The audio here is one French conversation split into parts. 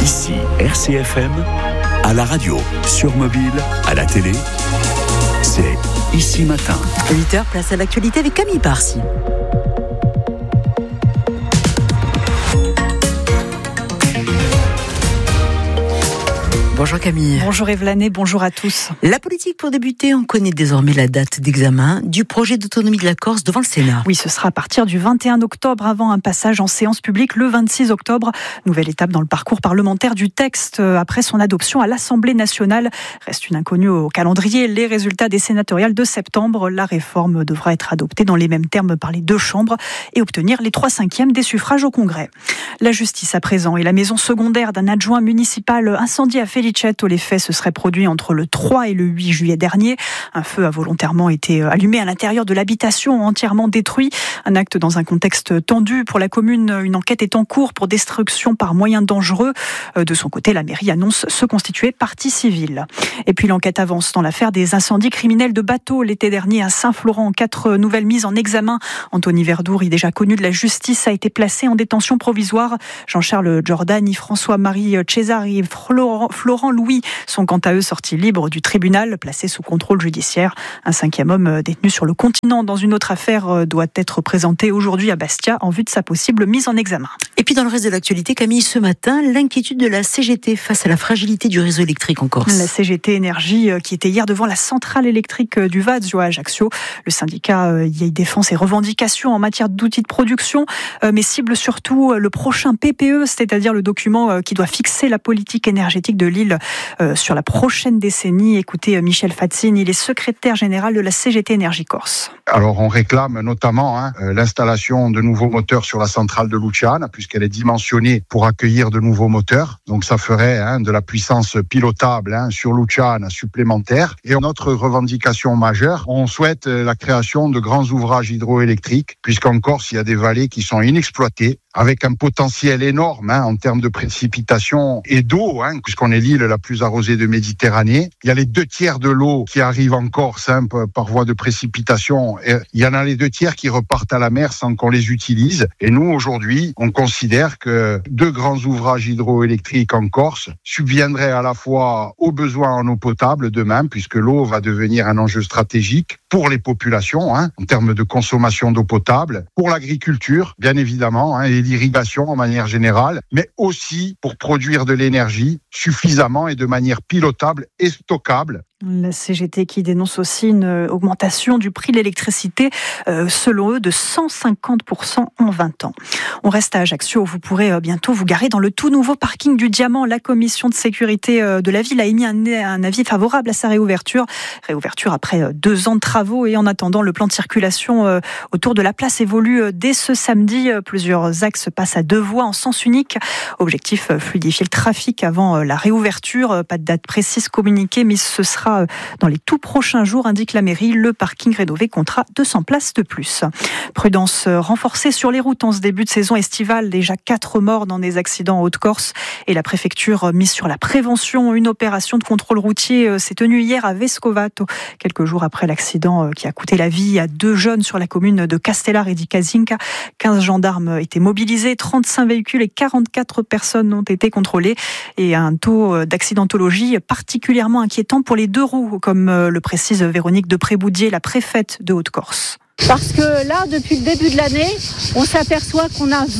Ici RCFM, à la radio, sur mobile, à la télé, c'est Ici Matin. 8h, place à l'actualité avec Camille Parsi. Bonjour Camille. Bonjour Evelyne, bonjour à tous. La politique pour débuter, on connaît désormais la date d'examen du projet d'autonomie de la Corse devant le Sénat. Oui, ce sera à partir du 21 octobre avant un passage en séance publique le 26 octobre. Nouvelle étape dans le parcours parlementaire du texte après son adoption à l'Assemblée nationale. Reste une inconnue au calendrier, les résultats des sénatoriales de septembre. La réforme devra être adoptée dans les mêmes termes par les deux chambres et obtenir les 3/5 des suffrages au Congrès. La justice à présent et la maison secondaire d'un adjoint municipal incendiée à Feliceto. Les faits se seraient produits entre le 3 et le 8 juillet dernier. Un feu a volontairement été allumé à l'intérieur de l'habitation, entièrement détruit. Un acte dans un contexte tendu pour la commune. Une enquête est en cours pour destruction par moyens dangereux. De son côté, la mairie annonce se constituer partie civile. Et puis l'enquête avance dans l'affaire des incendies criminels de bateaux l'été dernier à Saint-Florent. 4 nouvelles mises en examen. Anthony Verdouri, déjà connu de la justice, a été placé en détention provisoire. Jean-Charles Giordani, François-Marie Cesari et Florent Louis sont quant à eux sortis libres du tribunal, placés sous contrôle judiciaire. Un 5e homme détenu sur le continent dans une autre affaire doit être présenté aujourd'hui à Bastia en vue de sa possible mise en examen. Et puis dans le reste de l'actualité, Camille, ce matin, l'inquiétude de la CGT face à la fragilité du réseau électrique en Corse. La CGT Énergie qui était hier devant la centrale électrique du Vazio à Ajaccio. Le syndicat y défend ses revendications en matière d'outils de production, mais cible surtout le prochain PPE, c'est-à-dire le document qui doit fixer la politique énergétique de l'île sur la prochaine décennie. Écoutez Michel Fatzin, il est secrétaire général de la CGT Énergie Corse. Alors on réclame notamment l'installation de nouveaux moteurs sur la centrale de Luciana, puisqu'elle est dimensionnée pour accueillir de nouveaux moteurs. Donc ça ferait de la puissance pilotable sur Luciana supplémentaire. Et notre revendication majeure, on souhaite la création de grands ouvrages hydroélectriques, puisqu'en Corse, il y a des vallées qui sont inexploitées, avec un potentiel énorme en termes de précipitations et d'eau, puisqu'on est l'île la plus arrosée de Méditerranée. Il y a les 2/3 de l'eau qui arrive en Corse par voie de précipitation. Et il y en a les 2/3 qui repartent à la mer sans qu'on les utilise. Et nous, aujourd'hui, on considère que 2 grands ouvrages hydroélectriques en Corse subviendraient à la fois aux besoins en eau potable demain, puisque l'eau va devenir un enjeu stratégique pour les populations, en termes de consommation d'eau potable, pour l'agriculture, bien évidemment, et l'irrigation en manière générale, mais aussi pour produire de l'énergie suffisamment et de manière pilotable et stockable. La CGT qui dénonce aussi une augmentation du prix de l'électricité, selon eux, de 150% en 20 ans. On reste à Ajaccio, vous pourrez bientôt vous garer dans le tout nouveau parking du Diamant. La commission de sécurité de la ville a émis un avis favorable à sa réouverture. Réouverture après 2 ans de travaux et en attendant, le plan de circulation autour de la place évolue dès ce samedi. Plusieurs axes passent à 2 voies en sens unique. Objectif, fluidifier le trafic avant la réouverture. Pas de date précise communiquée, mais ce sera dans les tout prochains jours, indique la mairie. Le parking rénové comptera 200 places de plus. Prudence renforcée sur les routes en ce début de saison estivale. Déjà 4 morts dans des accidents en Haute-Corse et la préfecture mise sur la prévention. Une opération de contrôle routier s'est tenue hier à Vescovato, quelques jours après l'accident qui a coûté la vie à 2 jeunes sur la commune de Castellar et di Casinca. 15 gendarmes étaient mobilisés, 35 véhicules et 44 personnes ont été contrôlées et un taux d'accidentologie particulièrement inquiétant pour les 2 roues, comme le précise Véronique de Préboudier, la préfète de Haute-Corse. Parce que là, depuis le début de l'année, on s'aperçoit qu'on a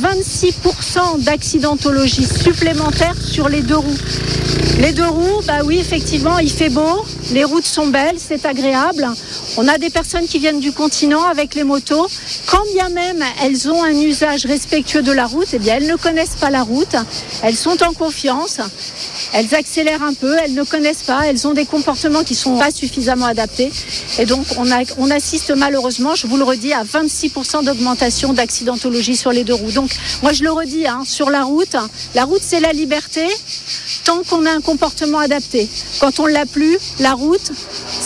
26% d'accidentologie supplémentaire sur les 2 roues. Les 2 roues, oui, effectivement, il fait beau, les routes sont belles, c'est agréable. On a des personnes qui viennent du continent avec les motos. Quand bien même elles ont un usage respectueux de la route, elles ne connaissent pas la route, elles sont en confiance, elles accélèrent un peu, elles ne connaissent pas, elles ont des comportements qui ne sont pas suffisamment adaptés. Et donc on assiste malheureusement, je vous le redis, à 26% d'augmentation d'accidentologie sur les 2 roues. Donc moi je le redis, sur la route c'est la liberté tant qu'on a un comportement adapté. Quand on ne l'a plus, la route,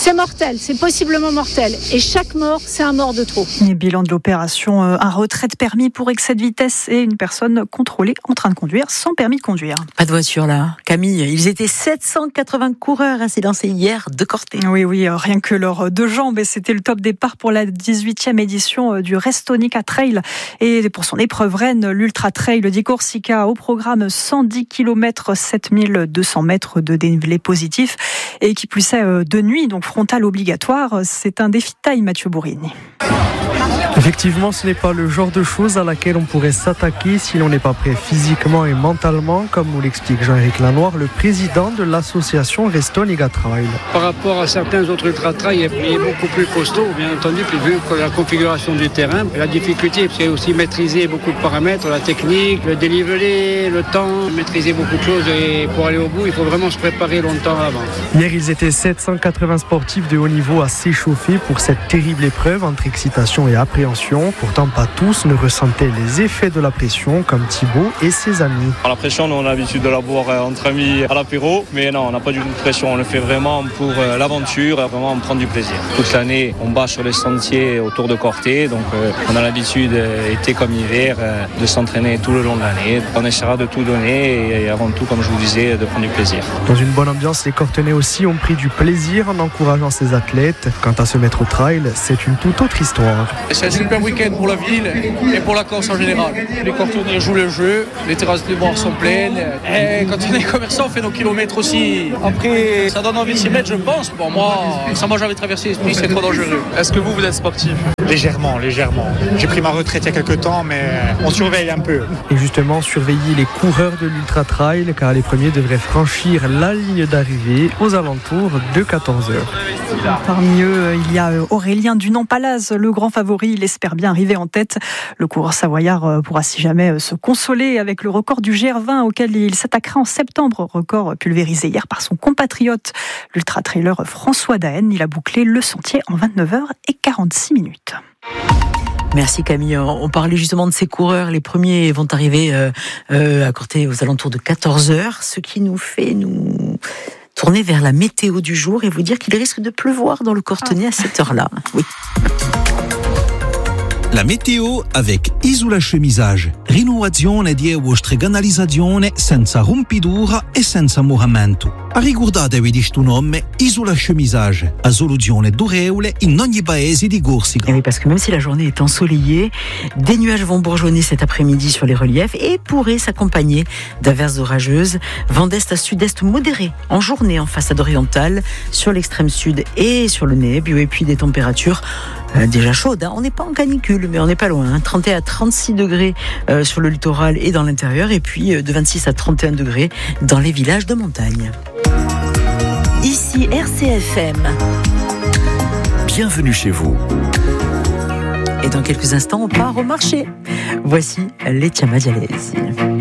C'est mortel, c'est possiblement mortel. Et chaque mort, c'est un mort de trop. Et bilan de l'opération, un retrait de permis pour excès de vitesse et une personne contrôlée en train de conduire sans permis de conduire. Pas de voiture là. Camille, ils étaient 780 coureurs ainsi lancés hier de Corté. Oui, rien que leurs deux jambes. Et c'était le top départ pour la 18e édition du Restonica Trail. Et pour son épreuve reine, l'Ultra Trail di Corsica, au programme 110 km, 7200 mètres de dénivelé positif. Et qui plus est de nuit, donc frontal obligatoire. C'est un défi de taille, Mathieu Bourrini. Effectivement, ce n'est pas le genre de choses à laquelle on pourrait s'attaquer si l'on n'est pas prêt physiquement et mentalement, comme nous l'explique Jean-Éric Lanoir, le président de l'association Restonica Trail. Par rapport à certains autres ultra-trail, il est beaucoup plus costaud, bien entendu, puis vu que la configuration du terrain, la difficulté, c'est aussi maîtriser beaucoup de paramètres, la technique, le dénivelé, le temps, maîtriser beaucoup de choses, et pour aller au bout, il faut vraiment se préparer longtemps avant. Hier, ils étaient 780 sportifs de haut niveau à s'échauffer pour cette terrible épreuve entre excitation et appréhension. Pourtant, pas tous ne ressentaient les effets de la pression, comme Thibaut et ses amis. La pression, nous, on a l'habitude de la boire entre amis à l'apéro, mais non, on n'a pas du tout de pression. On le fait vraiment pour l'aventure, vraiment prendre du plaisir. Toute l'année, on bat sur les sentiers autour de Corté, donc on a l'habitude, été comme hiver, de s'entraîner tout le long de l'année. On essaiera de tout donner et avant tout, comme je vous disais, de prendre du plaisir. Dans une bonne ambiance, les Cortenais aussi ont pris du plaisir en encourageant ces athlètes. Quant à se mettre au trail, c'est une toute autre histoire. C'est un super week-end pour la ville et pour la Corse en général. Les Cortenais jouent le jeu, les terrasses de bar sont pleines. Et quand on est commerçant, on fait nos kilomètres aussi. Après, ça donne envie de s'y mettre, je pense. Pour moi, ça m'a jamais traversé l'esprit, c'est trop dangereux. Est-ce que vous êtes sportif ? Légèrement. J'ai pris ma retraite il y a quelques temps, mais on surveille un peu. Et justement, surveiller les coureurs de l'Ultra Trail, car les premiers devraient franchir la ligne d'arrivée aux alentours de 14h. Parmi eux, il y a Aurélien Dunant-Palaz, le grand favori. Il espère bien arriver en tête. Le coureur savoyard pourra si jamais se consoler avec le record du GR20 auquel il s'attaquera en septembre. Record pulvérisé hier par son compatriote, l'ultra-trailer François Daen. Il a bouclé le sentier en 29h46. Merci Camille. On parlait justement de ces coureurs. Les premiers vont arriver à Corté aux alentours de 14h, ce qui nous fait nous tourner vers la météo du jour et vous dire qu'il risque de pleuvoir dans le Cortenay à cette heure-là. Oui. La météo avec Isola Chemisage. Rinnovazione di euostreganalizzazione senza rompidura e senza moramento. Ricordatevi di sto nome, Isola Chemisage, a soluzione durevole in ogni paese di Corsica. Et oui, parce que même si la journée est ensoleillée, des nuages vont bourgeonner cet après-midi sur les reliefs et pourraient s'accompagner d'averses orageuses. Vent d'est à sud-est modéré en journée en façade orientale, sur l'extrême sud et sur le Nebbio, et puis des températures déjà chaudes. On n'est pas en canicule, mais on n'est pas loin. 31 à 36 degrés sur le littoral et dans l'intérieur, et puis de 26 à 31 degrés dans les villages de montagne. Ici RCFM. Bienvenue chez vous. Et dans quelques instants, on part au marché. Voici les Chiama Dialesi.